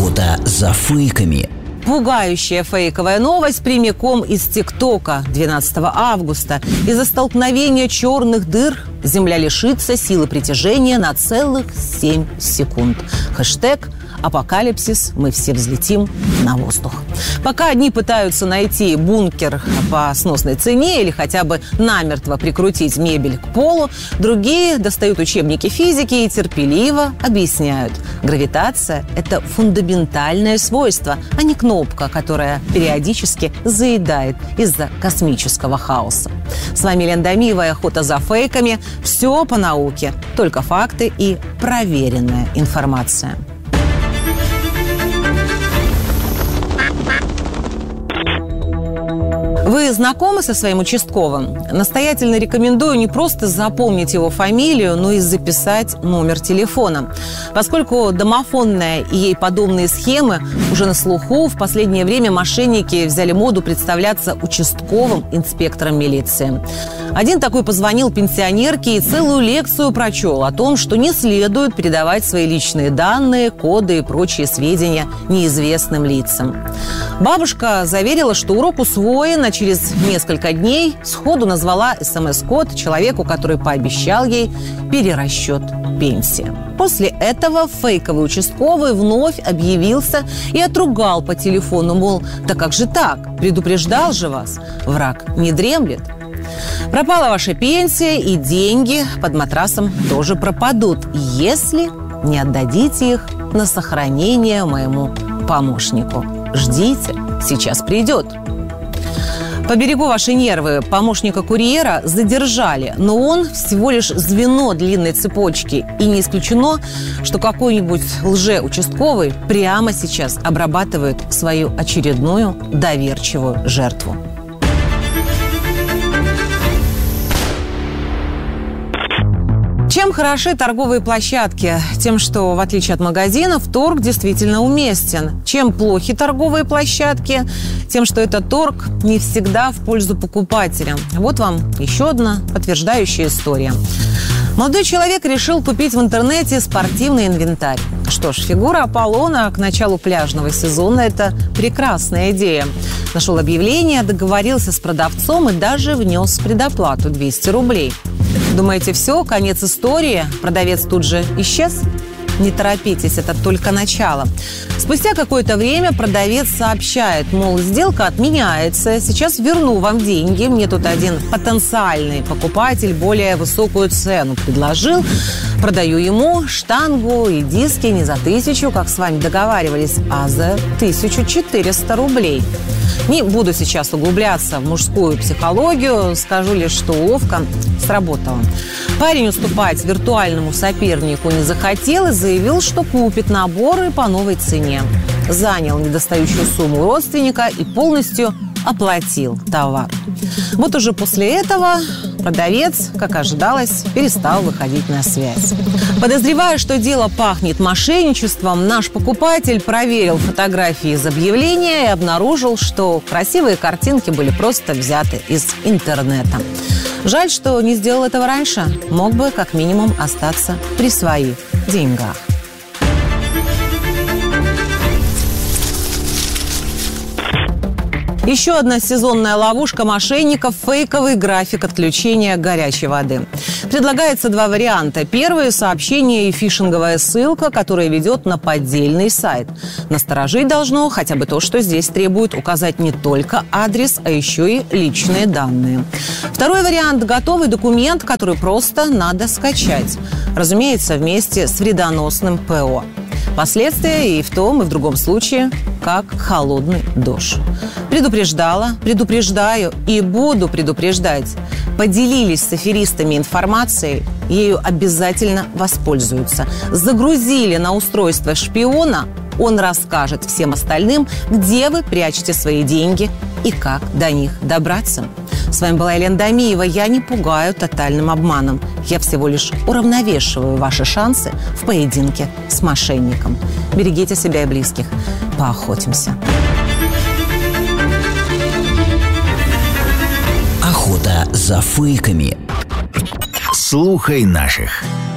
Охота за фейками. Пугающая фейковая новость прямиком из ТикТока 12 августа. Из-за столкновения черных дыр Земля лишится силы притяжения на целых 7 секунд. Хэштег «Апокалипсис. Мы все взлетим на воздух». Пока одни пытаются найти бункер по сносной цене или хотя бы намертво прикрутить мебель к полу, другие достают учебники физики и терпеливо объясняют. Гравитация – это фундаментальное свойство, а не кнопка, которая периодически заедает из-за космического хаоса. С вами Лена Дамиева и «Охота за фейками». Все по науке, только факты и проверенная информация. Вы знакомы со своим участковым? Настоятельно рекомендую не просто запомнить его фамилию, но и записать номер телефона. Поскольку домофонная и ей подобные схемы уже на слуху, в последнее время мошенники взяли моду представляться участковым инспектором милиции. Один такой позвонил пенсионерке и целую лекцию прочел о том, что не следует передавать свои личные данные, коды и прочие сведения неизвестным лицам. Бабушка заверила, что урок усвоен, а через несколько дней сходу назвала СМС-код человеку, который пообещал ей перерасчет пенсии. После этого фейковый участковый вновь объявился и отругал по телефону, мол, да как же так? Предупреждал же вас, враг не дремлет. Пропала ваша пенсия, и деньги под матрасом тоже пропадут, если не отдадите их на сохранение моему помощнику. Ждите, сейчас придет. Поберегу ваши нервы, помощника курьера задержали, но он всего лишь звено длинной цепочки. И не исключено, что какой-нибудь лжеучастковый прямо сейчас обрабатывает свою очередную доверчивую жертву. Чем хороши торговые площадки? Тем, что, в отличие от магазинов, торг действительно уместен. Чем плохи торговые площадки? Тем, что этот торг не всегда в пользу покупателя. Вот вам еще одна подтверждающая история. Молодой человек решил купить в интернете спортивный инвентарь. Что ж, фигура Аполлона к началу пляжного сезона – это прекрасная идея. Нашел объявление, договорился с продавцом и даже внес предоплату 200 рублей. Думаете, все, конец истории? Продавец тут же исчез? Не торопитесь, это только начало. Спустя какое-то время продавец сообщает, мол, сделка отменяется, сейчас верну вам деньги. Мне тут один потенциальный покупатель более высокую цену предложил. Продаю ему штангу и диски не за 1000, как с вами договаривались, а за 1400 рублей. Не буду сейчас углубляться в мужскую психологию, скажу лишь, что уловка сработала. Парень уступать виртуальному сопернику не захотел и заявил, что купит наборы по новой цене. Занял недостающую сумму родственника и полностью оплатил товар. Вот уже после этого продавец, как ожидалось, перестал выходить на связь. Подозревая, что дело пахнет мошенничеством, наш покупатель проверил фотографии из объявления и обнаружил, что красивые картинки были просто взяты из интернета. Жаль, что не сделал этого раньше. Мог бы как минимум остаться при своих деньгах. Еще одна сезонная ловушка мошенников – фейковый график отключения горячей воды. Предлагается два варианта. Первый – сообщение и фишинговая ссылка, которая ведет на поддельный сайт. Насторожить должно хотя бы то, что здесь требует указать не только адрес, а еще и личные данные. Второй вариант – готовый документ, который просто надо скачать. Разумеется, вместе с вредоносным ПО. Последствия и в том, и в другом случае, как холодный душ. Предупреждала, предупреждаю и буду предупреждать. Поделились с аферистами информацией, ею обязательно воспользуются. Загрузили на устройство шпиона, он расскажет всем остальным, где вы прячете свои деньги и как до них добраться. С вами была Лена Дамиева. Я не пугаю тотальным обманом. Я всего лишь уравновешиваю ваши шансы в поединке с мошенником. Берегите себя и близких. Поохотимся. Охота за фейками. Слухай наших.